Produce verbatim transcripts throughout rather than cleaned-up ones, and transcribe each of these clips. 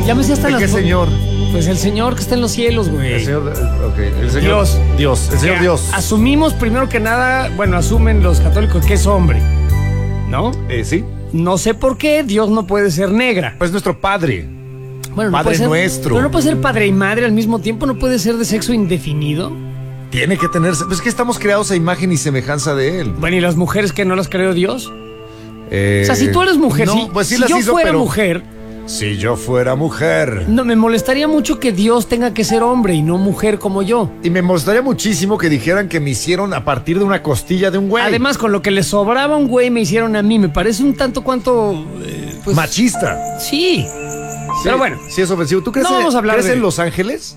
Llámese hasta ¿De las qué fo- señor? Pues el señor que está en los cielos, güey. El señor, ok, el señor Dios. Dios, el señor Ya, Dios. Asumimos primero que nada, bueno, asumen los católicos que es hombre, ¿no? Eh, sí, No sé por qué Dios no puede ser negra. pues nuestro padre. Bueno, no Padre puede ser, nuestro. Pero no puede ser padre y madre al mismo tiempo, no puede ser de sexo indefinido. Tiene que tenerse, pues es que estamos creados a imagen y semejanza de él. Bueno, ¿y las mujeres que no las creó Dios? Eh, O sea, si tú eres mujer, no, si, pues sí si las yo hizo, fuera pero mujer, si yo fuera mujer. no me molestaría mucho que Dios tenga que ser hombre y no mujer como yo. Y me molestaría muchísimo que dijeran que me hicieron a partir de una costilla de un güey. Además, con lo que le sobraba a un güey me hicieron a mí, me parece un tanto cuanto... eh, pues, machista. Sí. Sí, Pero bueno, sí es ofensivo. ¿Tú crees, No en- vamos a hablar crees de- en Los Ángeles?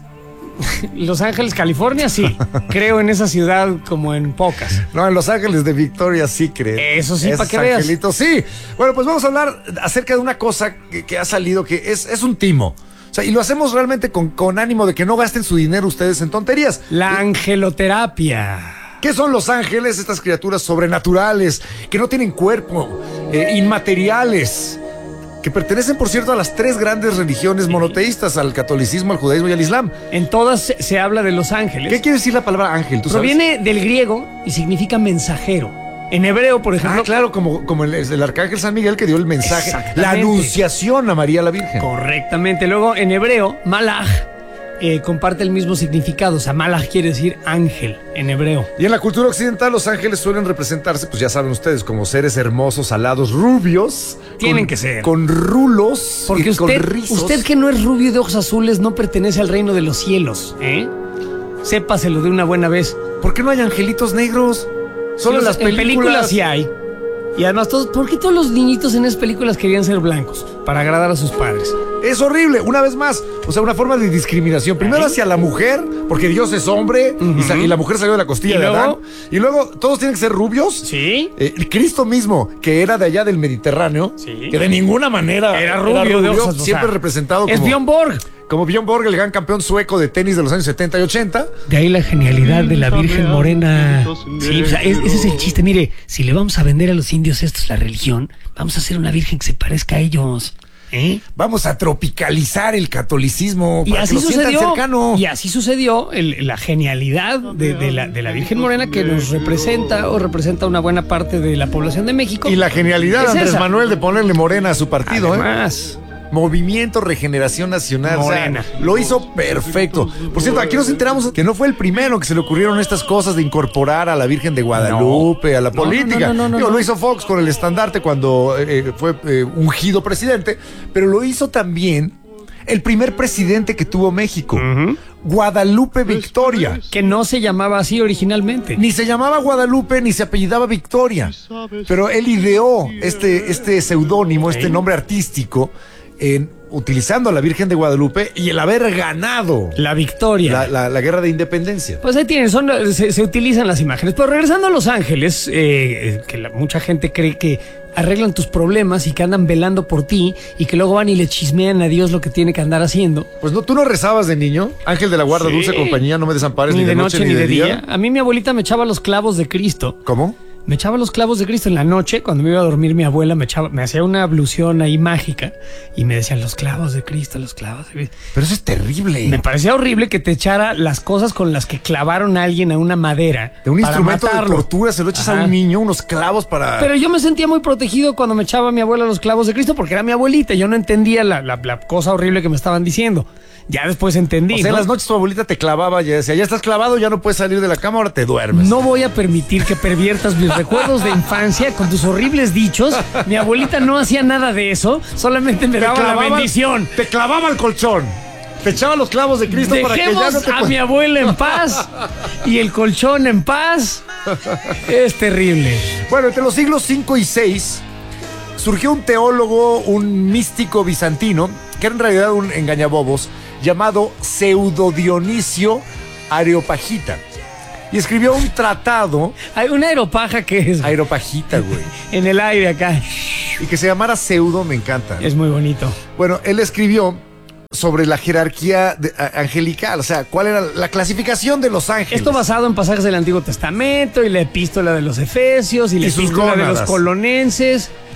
Los Ángeles, California, sí. Creo en esa ciudad como en pocas. No, en Los Ángeles de Victoria sí creen. Eso sí, Esos pa' que veas. angelitos, sí. Bueno, pues vamos a hablar acerca de una cosa que, que ha salido que es, es un timo. O sea, y lo hacemos realmente con, con ánimo de que no gasten su dinero ustedes en tonterías. La angeloterapia. ¿Qué son los ángeles? Estas criaturas sobrenaturales, que no tienen cuerpo, eh, inmateriales, que pertenecen, por cierto, a las tres grandes religiones monoteístas, al catolicismo, al judaísmo y al islam. En todas se, se habla de los ángeles. ¿Qué quiere decir la palabra ángel? ¿Tú sabes? Proviene del griego y significa mensajero. En hebreo, por ejemplo. Ah, claro, como, como el, el arcángel San Miguel que dio el mensaje, Exactamente. la anunciación a María la Virgen. Correctamente. Luego, en hebreo, malach eh, comparte el mismo significado. O sea, malach quiere decir ángel en hebreo. Y en la cultura occidental los ángeles suelen representarse, pues ya saben ustedes, como seres hermosos, alados, rubios. Tienen con- que ser. Con rulos Porque y con usted, rizos. usted que no es rubio de ojos azules no pertenece al reino de los cielos, ¿eh? Sépaselo de una buena vez. ¿Por qué no hay angelitos negros? Solo en Sí, las en películas. películas sí hay. Y además, todos, ¿por qué todos los niñitos en esas películas querían ser blancos? Para agradar a sus padres. Es horrible, una vez más. O sea, una forma de discriminación. Primero hacia la mujer, porque Dios es hombre y, sa- y la mujer salió de la costilla ¿Y de luego? Adán. Y luego, todos tienen que ser rubios. ¿Sí? Eh, Cristo mismo, que era de allá del Mediterráneo, Sí. que de ninguna manera Era rubio, de ojos, o siempre sea, representado Es como, Björn Borg. como Björn Borg, el gran campeón sueco de tenis de los años setenta y ochenta. De ahí la genialidad de la Virgen Morena. Sí, o sea, es- ese es el chiste. Mire, si le vamos a vender a los indios estos la religión, vamos a hacer una Virgen que se parezca a ellos. ¿Eh? Vamos a tropicalizar el catolicismo Y para así que lo sientan sucedió. cercano. Y así sucedió el- la genialidad de, de la, de la Virgen Morena que nos representa o representa una buena parte de la población de México. Y la genialidad de Es Andrés esa. Manuel de ponerle morena a su partido, ¿eh? Además, Movimiento Regeneración Nacional. O sea, Morena. lo hizo perfecto. Por cierto, aquí nos enteramos que no fue el primero que se le ocurrieron estas cosas de incorporar a la Virgen de Guadalupe, a la No, no, política. no, no, no, Digo, no. lo hizo Fox con el estandarte cuando eh, fue eh, ungido presidente, pero lo hizo también el primer presidente que tuvo México, Guadalupe Victoria. que no se llamaba así originalmente. Ni se llamaba Guadalupe ni se apellidaba Victoria, pero él ideó este, este seudónimo, este nombre artístico, en, utilizando a la Virgen de Guadalupe y el haber ganado La Victoria. la, la- la guerra de independencia. Pues ahí tienen, son, se, se utilizan las imágenes. Pero regresando a Los Ángeles, eh, eh, que la- mucha gente cree que arreglan tus problemas y que andan velando por ti y que luego van y le chismean a Dios lo que tiene que andar haciendo. Pues no, tú no rezabas de niño, Ángel de la Guarda, Sí. dulce compañía, no me desampares Ni de noche ni de día. A mí mi abuelita me echaba los clavos de Cristo. ¿Cómo? Me echaba los clavos de Cristo en la noche, cuando me iba a dormir mi abuela me echaba, me hacía una ablución ahí mágica y me decían los clavos de Cristo, los clavos de Cristo. Pero eso es terrible. Me parecía horrible que te echara las cosas con las que clavaron a alguien a una madera. De un para instrumento de matarlo. tortura se lo echas a Ajá. un niño, unos clavos para... Pero yo me sentía muy protegido cuando me echaba mi abuela los clavos de Cristo porque era mi abuelita. Yo no entendía la, la- la cosa horrible que me estaban diciendo. Ya después entendí. O sea, en ¿no? las noches tu abuelita te clavaba, ya decía, ya estás clavado, ya no puedes salir de la cama, ahora te duermes. No voy a permitir que perviertas mis recuerdos de infancia con tus horribles dichos. Mi abuelita no hacía nada de eso, solamente me Te daba la clavaba- bendición. Te clavaba el colchón. Te echaba los clavos de Cristo para que ya Dejemos no te... a mi abuela en paz y el colchón en paz. Es terrible. Bueno, entre los siglos cinco y seis surgió un teólogo, un místico bizantino, que era en realidad un engañabobos, llamado Pseudo Dionisio Areopagita. Y escribió un tratado, Hay una aeropaja que es Areopagita, güey, en el aire acá. y que se llamara Pseudo, me encanta. Es muy bonito. Bueno, él escribió sobre la jerarquía de- a- angelical, o sea, cuál era la clasificación de los ángeles. Esto basado en pasajes del Antiguo Testamento y la epístola de los Efesios y la Y sus epístola de los gónadas. colonenses.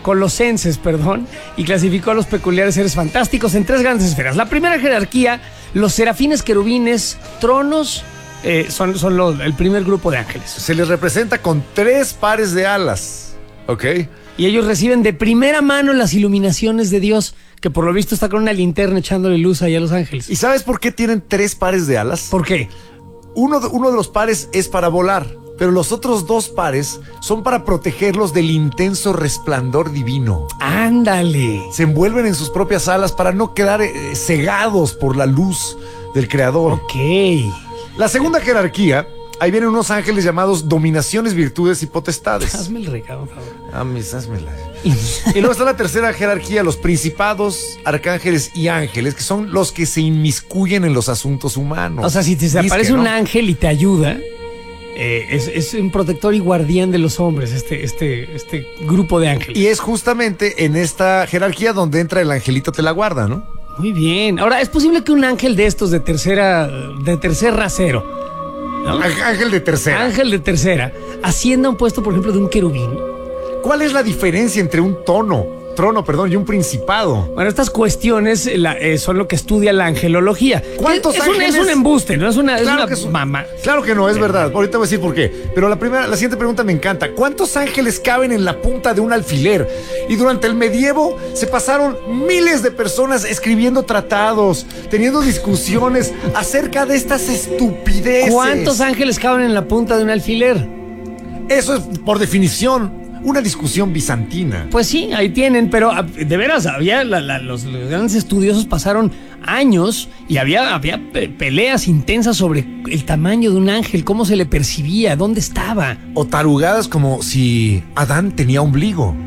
Colosenses, perdón, y clasificó a los peculiares seres fantásticos en tres grandes esferas. La primera jerarquía, los serafines, querubines, tronos, eh, son, son los, el primer grupo de ángeles. Se les representa con tres pares de alas, ¿ok? Y ellos reciben de primera mano las iluminaciones de Dios, que por lo visto está con una linterna echándole luz ahí a los ángeles. ¿Y sabes por qué tienen tres pares de alas? ¿Por qué? Uno de, uno de los pares es para volar, pero los otros dos pares son para protegerlos del intenso resplandor divino. ¡Ándale! Se envuelven en sus propias alas para no quedar eh, cegados por la luz del Creador. Ok. La segunda jerarquía, ahí vienen unos ángeles llamados dominaciones, virtudes y potestades. Hazme el recado, por favor. Ah, mis, házmela. Y luego está la tercera jerarquía, los principados, arcángeles y ángeles, que son los que se inmiscuyen en los asuntos humanos. O sea, si te Disque, aparece ¿no? un ángel y te ayuda, eh, es, es un protector y guardián de los hombres, este, este, este grupo de ángeles. Y es justamente en esta jerarquía donde entra el angelito te la guarda, ¿no? Muy bien. Ahora, ¿es posible que un ángel de estos de tercera, de tercer rasero, ¿no? Ángel de tercera. Ángel de tercera, ascienda a un puesto, por ejemplo, de un querubín? ¿Cuál es la diferencia entre un tono, trono, perdón, y un principado? Bueno, estas cuestiones la, eh, son lo que estudia la angelología. ¿Cuántos es, es ángeles? Un, es un embuste, ¿no? Es una, Claro es una que es- mamá. Claro que no, es verdad. Ahorita voy a decir por qué. Pero la primera, la siguiente pregunta me encanta. ¿Cuántos ángeles caben en la punta de un alfiler? Y durante el medievo se pasaron miles de personas escribiendo tratados, teniendo discusiones acerca de estas estupideces. ¿Cuántos ángeles caben en la punta de un alfiler? Eso es, por definición, una discusión bizantina. Pues sí, ahí tienen, pero ah, de veras, había la- la- los, los grandes estudiosos pasaron años y había, había pe- peleas intensas sobre el tamaño de un ángel, cómo se le percibía, dónde estaba. O tarugadas como si Adán tenía ombligo.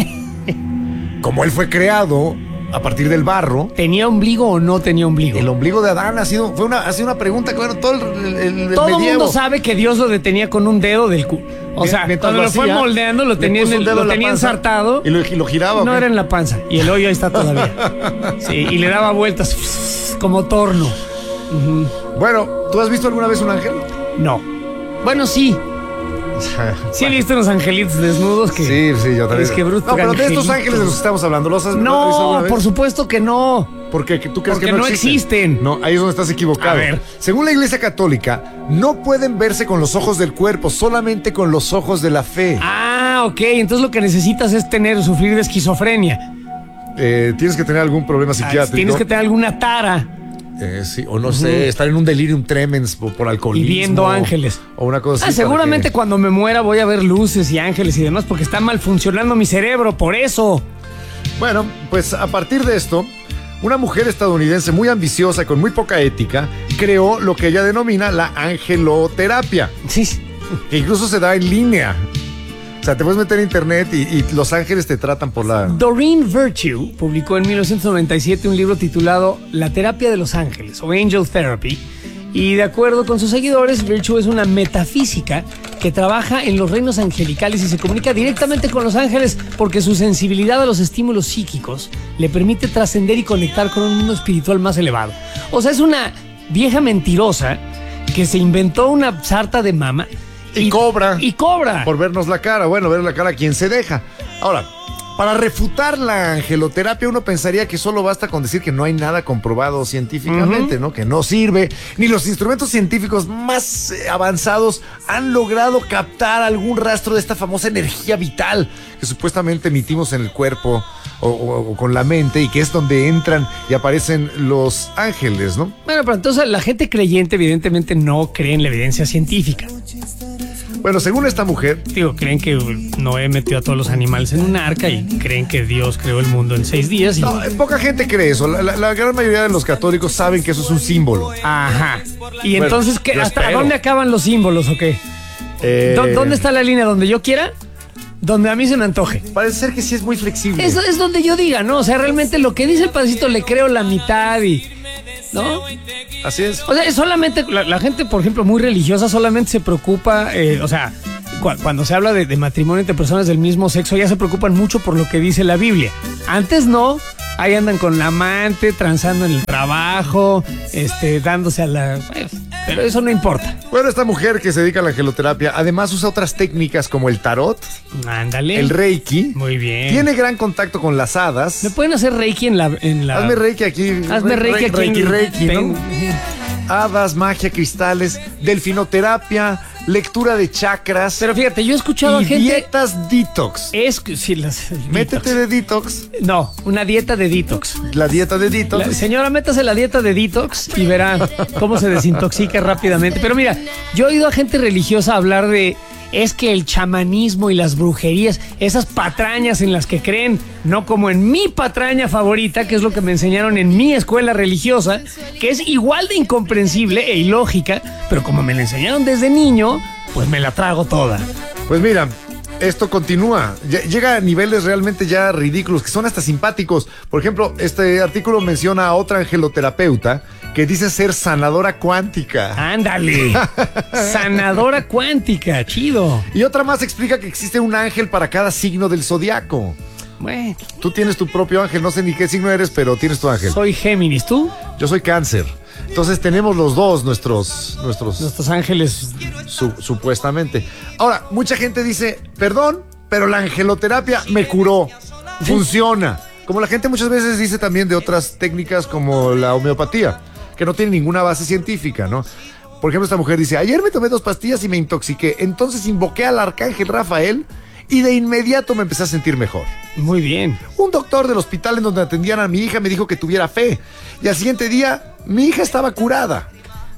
Como él fue creado a partir del barro, ¿Tenía ombligo o no tenía ombligo? el ombligo de Adán ha sido, fue una, ha sido una pregunta que, bueno, todo el, el- el Todo el medievo. mundo sabe que Dios lo detenía con un dedo del cu. O sea, Mientras cuando lo fue hacía, moldeando, lo le tenía, en puso el- un dedo lo en la tenía panza ensartado. Y lo, y lo giraba. ¿o No qué? era en la panza. Y el hoyo ahí está todavía. Sí, y le daba vueltas como torno. Ujú. Bueno, ¿tú has visto alguna vez un ángel? No. Bueno, sí. Sí he visto unos angelitos desnudos que... Sí, sí, yo también. Es que bruto No, pero de estos angelitos. ángeles de los que estamos hablando, ¿los has, los has visto No, alguna vez? por supuesto que no. ¿Por qué? ¿Tú crees Porque que no, no existen. No, ahí es donde estás equivocado. A ver. Según la Iglesia Católica, no pueden verse con los ojos del cuerpo, solamente con los ojos de la fe. Ah, ok. Entonces lo que necesitas es tener, sufrir de esquizofrenia. Eh, tienes que tener algún problema psiquiátrico. Tienes que tener alguna tara. Eh, sí, o no sé, estar en un delirium tremens por, por alcoholismo. Y viendo ángeles. O una cosa Ah, así. seguramente para que- cuando me muera voy a ver luces y ángeles y demás porque está mal funcionando mi cerebro, por eso. Bueno, pues a partir de esto, una mujer estadounidense muy ambiciosa, con muy poca ética, creó lo que ella denomina la angeloterapia, Sí. que incluso se da en línea. O sea, te puedes meter a internet y, y los ángeles te tratan por la... Doreen Virtue publicó en mil novecientos noventa y siete un libro titulado La terapia de los ángeles o Angel Therapy. Y de acuerdo con sus seguidores, Virtue es una metafísica que trabaja en los reinos angelicales y se comunica directamente con los ángeles porque su sensibilidad a los estímulos psíquicos le permite trascender y conectar con un mundo espiritual más elevado. O sea, es una vieja mentirosa que se inventó una sarta de mama Y cobra. Y cobra. Por vernos la cara. Bueno, ver la cara a quien se deja. Ahora, para refutar la angeloterapia, uno pensaría que solo basta con decir que no hay nada comprobado científicamente, uh-huh. ¿no? Que no sirve. Ni los instrumentos científicos más eh, avanzados han logrado captar algún rastro de esta famosa energía vital que supuestamente emitimos en el cuerpo o, o, o con la mente y que es donde entran y aparecen los ángeles, ¿no? Bueno, pero entonces la gente creyente evidentemente no cree en la evidencia científica. Bueno, según esta mujer... Digo, creen que Noé metió a todos los animales en un arca y creen que Dios creó el mundo en seis días. Y... No, poca gente cree eso. La, la, la gran mayoría de los católicos saben que eso es un símbolo. Ajá. Y bueno, entonces, ¿qué, ¿hasta espero. dónde acaban los símbolos o qué? Eh... ¿Dónde está la línea? ¿Donde yo quiera? Donde a mí se me antoje. Parece ser que sí es muy flexible. Eso es donde yo diga, ¿no? O sea, realmente lo que dice el padrecito le creo la mitad y... ¿no? Así es. O sea, es solamente, la, la gente, por ejemplo, muy religiosa, solamente se preocupa, eh, o sea, cu cuando se habla de, de matrimonio entre personas del mismo sexo, ya se preocupan mucho por lo que dice la Biblia. Antes no, ahí andan con la amante, transando en el trabajo, este, dándose a la... Pues, pero eso no importa. Bueno, esta mujer que se dedica a la angeloterapia, además usa otras técnicas como el tarot, Ándale. el reiki. Muy bien. Tiene gran contacto con las hadas. ¿Me pueden hacer reiki en la... En la... Hazme reiki aquí. Hazme Re- reiki re- aquí. Reiki, en... reiki, ¿no? Ven. Hadas, magia, cristales, delfinoterapia, lectura de chakras. Pero fíjate, yo he escuchado y a gente... dietas detox. Es... Sí, las... Métete de detox. No, una dieta de detox. La dieta de detox. La- señora, métase la dieta de detox y verá cómo se desintoxica rápidamente. Pero mira, yo he oído a gente religiosa hablar de... Es que el chamanismo y las brujerías, esas patrañas en las que creen, no como en mi patraña favorita, que es lo que me enseñaron en mi escuela religiosa, que es igual de incomprensible e ilógica, pero como me la enseñaron desde niño, pues me la trago toda. Pues mira, esto continúa. Ll- Llega a niveles realmente ya ridículos, que son hasta simpáticos. Por ejemplo, este artículo menciona a otra angeloterapeuta que dice ser sanadora cuántica. Ándale, sanadora cuántica, chido. Y otra más explica que existe un ángel para cada signo del zodiaco. Bueno, Tú tienes tu propio ángel, no sé ni qué signo eres, pero tienes tu ángel. soy Géminis, ¿tú? Yo soy cáncer. Entonces tenemos los dos nuestros, nuestros Nuestros ángeles. su- supuestamente. Ahora, mucha gente dice, perdón, pero la angeloterapia me curó. Funciona. Como la gente muchas veces dice también de otras técnicas como la homeopatía, que no tiene ninguna base científica, ¿no? Por ejemplo, esta mujer dice, ayer me tomé dos pastillas y me intoxiqué. Entonces invoqué al arcángel Rafael y de inmediato me empecé a sentir mejor. Muy bien. Un doctor del hospital en donde atendían a mi hija me dijo que tuviera fe. Y al siguiente día, mi hija estaba curada.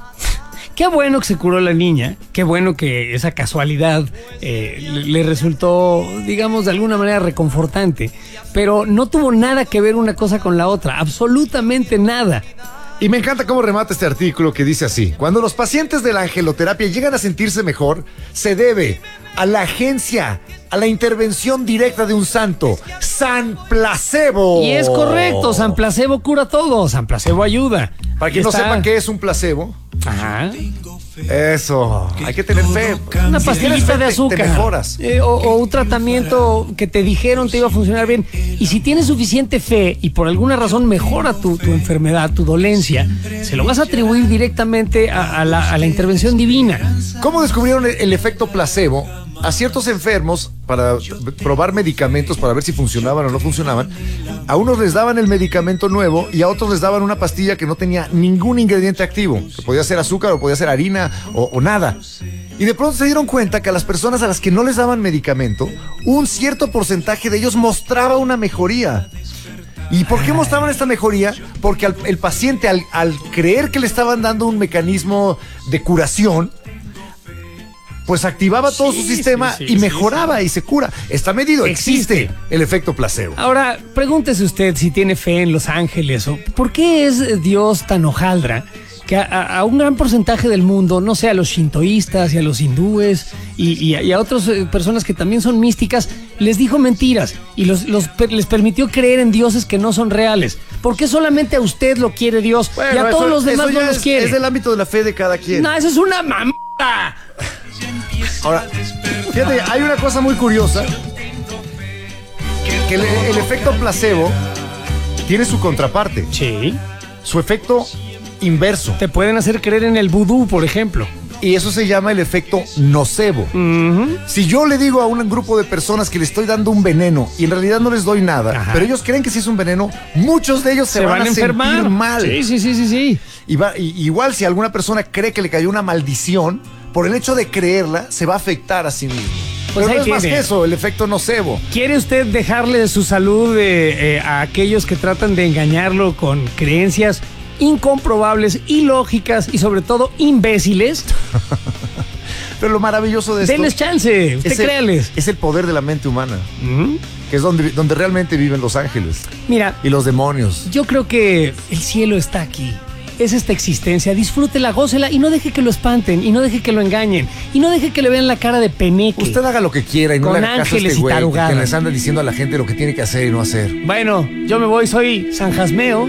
Qué bueno que se curó la niña, qué bueno que esa casualidad eh, le, le resultó, digamos, de alguna manera reconfortante, pero no tuvo nada que ver una cosa con la otra, absolutamente nada. Y me encanta cómo remata este artículo que dice así: cuando los pacientes de la angeloterapia llegan a sentirse mejor, se debe a la agencia, a la intervención directa de un santo, San Placebo. Y es correcto, San Placebo cura todo, San Placebo ayuda. Para quien no Está- sepa qué es un placebo, Ajá. eso, hay que tener fe. Una Si tienes pastillita fe, de te- azúcar. Te mejoras. Eh, o, o un tratamiento que te dijeron te iba a funcionar bien. Y si tienes suficiente fe y por alguna razón mejora tu, tu enfermedad, tu dolencia, se lo vas a atribuir directamente a, a la, a la intervención divina. ¿Cómo descubrieron el, el efecto placebo? A ciertos enfermos, para probar medicamentos, para ver si funcionaban o no funcionaban, a unos les daban el medicamento nuevo y a otros les daban una pastilla que no tenía ningún ingrediente activo, que podía ser azúcar o podía ser harina o, o nada. Y de pronto se dieron cuenta que a las personas a las que no les daban medicamento, un cierto porcentaje de ellos mostraba una mejoría. ¿Y por qué mostraban esta mejoría? Porque al- el paciente, al, al creer que le estaban dando un mecanismo de curación, pues activaba todo Sí, su sistema sí, sí, y sí, mejoraba sí. y se cura. Está medido, existe, Existe. el efecto placebo. Ahora, pregúntese usted si tiene fe en los ángeles o por qué es Dios tan hojaldra que a, a- a un gran porcentaje del mundo, no sé, a los shintoístas y a los hindúes y, y a, y a otras eh, personas que también son místicas, les dijo mentiras y los, los per- les permitió creer en dioses que no son reales. ¿Por qué solamente a usted lo quiere Dios y a Bueno, todos eso- los demás eso no ya los es, quiere? es del ámbito de la fe de cada quien. No, eso es una mamada. Ahora, fíjate, hay una cosa muy curiosa, que el, el efecto placebo tiene su contraparte, Sí. su efecto inverso. Te pueden hacer creer en el vudú, por ejemplo. Y eso se llama el efecto nocebo. Ujú. Si yo le digo a un grupo de personas que le estoy dando un veneno y en realidad no les doy nada, Ajá. pero ellos creen que sí es un veneno, muchos de ellos se, van, a enfermar. sentir mal. Sí, sí, sí, sí, sí. Y va- y- igual si alguna persona cree que le cayó una maldición, por el hecho de creerla, se va a afectar a sí mismo. Pues Pero ahí no es más tiene. que eso, el efecto nocebo. ¿Quiere usted dejarle su salud eh, eh, a aquellos que tratan de engañarlo con creencias incomprobables, ilógicas y sobre todo imbéciles? Pero lo maravilloso de esto Denles chance, usted es el, créales. es el poder de la mente humana, ¿Mm? que es donde, donde realmente viven los ángeles Mira, y los demonios. yo creo que el cielo está aquí. Es esta existencia, disfrútela, gócela y no deje que lo espanten y no deje que lo engañen y no deje que le vean la cara de peneque. Usted haga lo que quiera y no Con le haga caso a ángeles este y güey que, tarugadas. que les anda diciendo a la gente lo que tiene que hacer y no hacer. Bueno, yo me voy, soy San Jasmeo,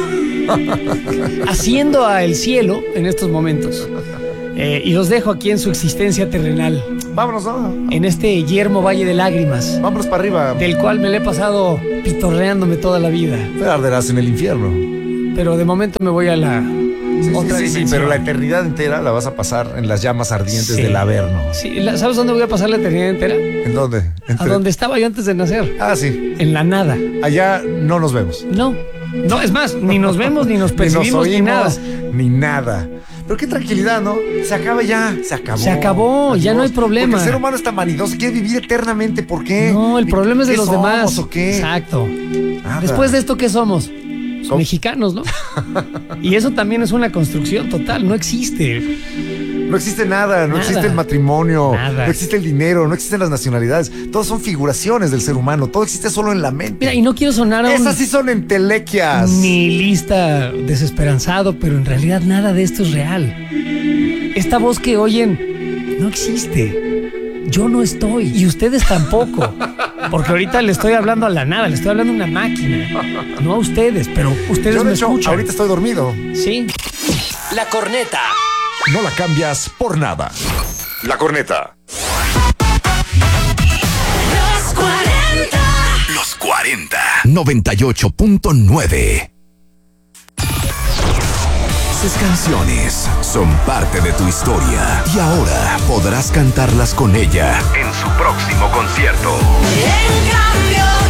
haciendo a el cielo en estos momentos. Eh, y los dejo aquí en su existencia terrenal, Vámonos, ¿no? en este yermo valle de lágrimas, Vámonos para arriba. del cual me le he pasado pitorreándome toda la vida. Te arderás en el infierno. Pero de momento me voy a la Sí, otra sí, sí, dimensión. pero la eternidad entera la vas a pasar en las llamas ardientes Sí. del Averno. Sí, la- ¿sabes dónde voy a pasar la eternidad entera? ¿En dónde? A Entre- donde estaba yo antes de nacer. Ah, sí. En la nada. Allá no nos vemos. No. No, es más, ni nos vemos, ni nos percibimos, ni, oímos, nada. Ni nada. Pero qué tranquilidad, ¿no? Se acaba ya, se acabó. Se acabó, ya no hay problema. Porque el ser humano está manidoso, quiere vivir eternamente. ¿Por qué? No, el problema es de ¿Qué los somos demás. o qué? Exacto. Nada. Después de esto, ¿qué somos? Som- Mexicanos, ¿no? Y eso también es una construcción total, no existe. No existe nada, no Nada. existe el matrimonio, Nada. no existe el dinero, no existen las nacionalidades. Todos son figuraciones del ser humano, todo existe solo en la mente. Mira, y no quiero sonar a un Esas sí son entelequias. nihilista desesperanzado, pero en realidad nada de esto es real. Esta voz que oyen no existe. Yo no estoy y ustedes tampoco. Porque ahorita le estoy hablando a la nada, le estoy hablando a una máquina. No a ustedes, pero ustedes Yo, me de hecho, escuchan. ahorita estoy dormido. Sí. La corneta. No la cambias por nada. La corneta. Los cuarenta. Los cuarenta. noventa y ocho punto nueve. Esas canciones son parte de tu historia y ahora podrás cantarlas con ella en su próximo concierto. En cambio.